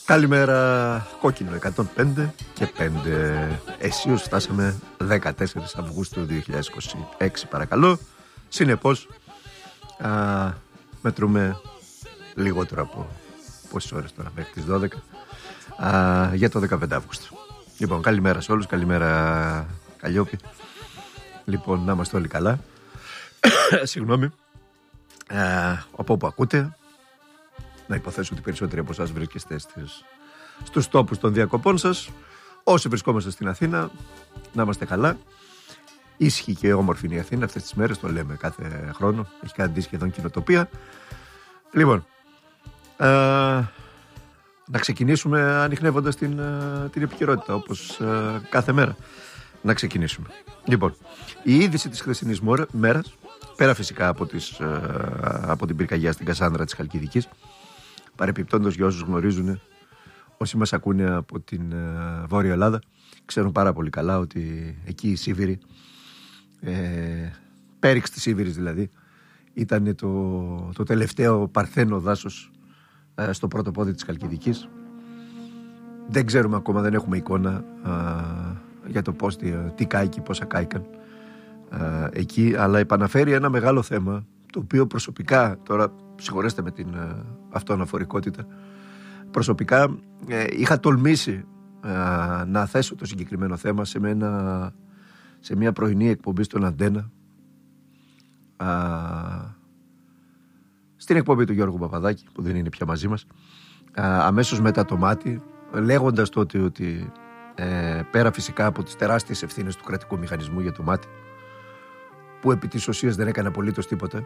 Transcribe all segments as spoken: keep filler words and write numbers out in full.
Καλημέρα, κόκκινο εκατόν πέντε και πέντε. Εσείως φτάσαμε δεκατέσσερις Αυγούστου δύο χιλιάδες είκοσι έξι, παρακαλώ. Συνεπώς α, μετρούμε λιγότερο από πόσες ώρες τώρα, μέχρι τις δώδεκα, α, για το δεκαπέντε Αυγούστου. Λοιπόν, καλημέρα σε όλους, καλημέρα Καλλιόπη. Λοιπόν, να είμαστε όλοι καλά. Συγγνώμη. Α, από όπου ακούτε, να υποθέσω ότι περισσότεροι από εσάς βρίσκεστε στις, στους τόπους των διακοπών σας. Όσοι βρισκόμαστε στην Αθήνα, να είμαστε καλά. Ήσυχη και όμορφη είναι η Αθήνα αυτές τις μέρες, το λέμε κάθε χρόνο. Έχει κάνει σχεδόν κοινοτοπία. Λοιπόν, ε, να ξεκινήσουμε ανιχνεύοντας την, την επικαιρότητα, όπως ε, κάθε μέρα. Να ξεκινήσουμε. Λοιπόν, η είδηση της χθεσινής μέρας, πέρα φυσικά από, τις, ε, από την πυρκαγιά στην Κασάνδρα της Χαλκιδικής, παρεπιπτόντως για όσους γνωρίζουν, όσοι μας ακούνε από την ε, Βόρεια Ελλάδα, ξέρουν πάρα πολύ καλά ότι εκεί η Σίβηρη, ε, πέριξ της Σίβηρης δηλαδή, ήταν το, το τελευταίο παρθένο δάσος ε, στο πρώτο πόδι της Χαλκιδικής. Δεν ξέρουμε ακόμα, δεν έχουμε εικόνα ε, για το πώς, τι, τι κάηκε, πόσα κάηκαν ε, εκεί, αλλά επαναφέρει ένα μεγάλο θέμα, το οποίο προσωπικά, τώρα συγχωρέστε με την ε, αυτοαναφορικότητα, προσωπικά ε, είχα τολμήσει ε, να θέσω το συγκεκριμένο θέμα σε, ένα, σε μια πρωινή εκπομπή στον Αντένα, ε, στην εκπομπή του Γιώργου Παπαδάκη, που δεν είναι πια μαζί μας, ε, αμέσως μετά το μάτι, λέγοντας τότε ότι ε, πέρα φυσικά από τις τεράστιες ευθύνες του κρατικού μηχανισμού για το μάτι, που επί της ουσίας δεν έκανε απολύτως τίποτα,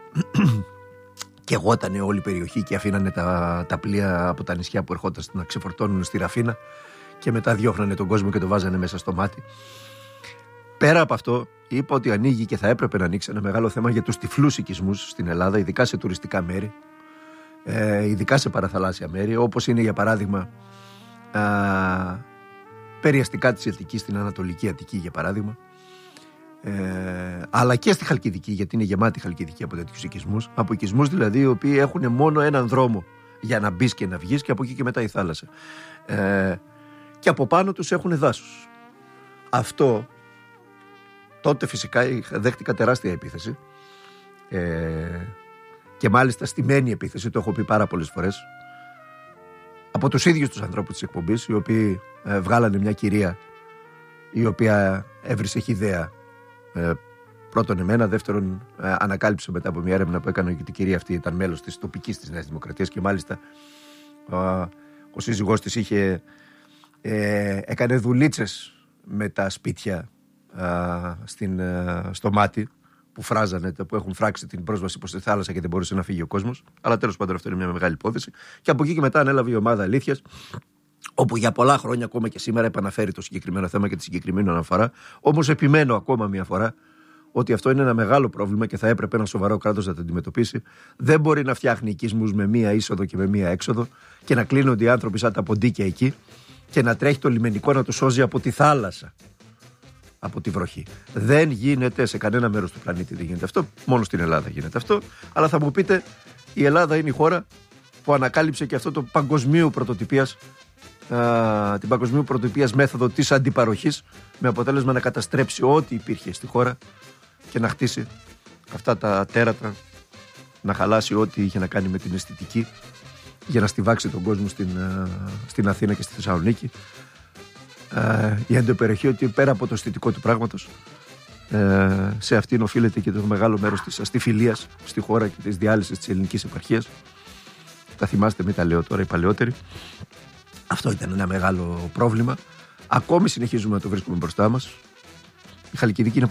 και εγώτανε όλη η περιοχή και αφήνανε τα, τα πλοία από τα νησιά που ερχόταν να ξεφορτώνουν στη Ραφίνα και μετά διώχνανε τον κόσμο και το βάζανε μέσα στο μάτι. Πέρα από αυτό, είπα ότι ανοίγει και θα έπρεπε να ανοίξει ένα μεγάλο θέμα για τους τυφλούς οικισμούς στην Ελλάδα, ειδικά σε τουριστικά μέρη, ε, ειδικά σε παραθαλάσσια μέρη, όπως είναι για παράδειγμα α, περιαστικά της Αττικής, στην Ανατολική Αττική για παράδειγμα, Ε, αλλά και στη Χαλκιδική, γιατί είναι γεμάτη η Χαλκιδική από τέτοιους οικισμούς, από οικισμούς δηλαδή οι οποίοι έχουν μόνο έναν δρόμο για να μπεις και να βγεις, και από εκεί και μετά η θάλασσα, ε, και από πάνω τους έχουν δάσος. Αυτό τότε φυσικά δέχτηκα τεράστια επίθεση, ε, και μάλιστα στημένη επίθεση, το έχω πει πάρα πολλές φορές, από τους ίδιους τους ανθρώπους της εκπομπής, οι οποίοι ε, βγάλανε μια κυρία η οποία έβρισε χυδαία, Ε, πρώτον εμένα, δεύτερον ε, ανακάλυψε μετά από μια έρευνα που έκανε ότι η κυρία αυτή ήταν μέλος της τοπικής της Νέας Δημοκρατίας, και μάλιστα ε, ο σύζυγός της είχε, ε, έκανε δουλίτσες με τα σπίτια ε, στην, ε, στο μάτι που φράζανε, που έχουν φράξει την πρόσβαση προς τη θάλασσα και δεν μπορούσε να φύγει ο κόσμος. Αλλά τέλος πάντων αυτό είναι μια μεγάλη υπόθεση, και από εκεί και μετά ανέλαβε η ομάδα Αλήθειας, όπου για πολλά χρόνια, ακόμα και σήμερα, επαναφέρει το συγκεκριμένο θέμα και τη συγκεκριμένη αναφορά. Όμως επιμένω ακόμα μια φορά ότι αυτό είναι ένα μεγάλο πρόβλημα και θα έπρεπε ένα σοβαρό κράτος να το αντιμετωπίσει. Δεν μπορεί να φτιάχνει οικισμούς με μία είσοδο και με μία έξοδο και να κλείνονται οι άνθρωποι σαν τα ποντίκια εκεί και να τρέχει το λιμενικό να τους σώζει από τη θάλασσα, από τη βροχή. Δεν γίνεται σε κανένα μέρος του πλανήτη, δεν γίνεται αυτό. Μόνο στην Ελλάδα γίνεται αυτό. Αλλά θα μου πείτε, η Ελλάδα είναι η χώρα που ανακάλυψε και αυτό το παγκοσμίου πρωτοτυπίας, Uh, την παγκοσμίου πρωτοτυπίας μέθοδο της αντιπαροχής, με αποτέλεσμα να καταστρέψει ό,τι υπήρχε στη χώρα και να χτίσει αυτά τα τέρατα, να χαλάσει ό,τι είχε να κάνει με την αισθητική, για να στιβάξει τον κόσμο στην, uh, στην Αθήνα και στη Θεσσαλονίκη. Uh, η αντιπεριοχή, ότι πέρα από το αισθητικό του πράγματος, uh, σε αυτήν οφείλεται και το μεγάλο μέρος της αστιφιλίας στη χώρα και της διάλυσης της ελληνικής επαρχίας. Τα θυμάστε, μην τα λέω τώρα οι παλαιότεροι. Αυτό ήταν ένα μεγάλο πρόβλημα. Ακόμη συνεχίζουμε να το βρίσκουμε μπροστά μας. Η Χαλκιδική είναι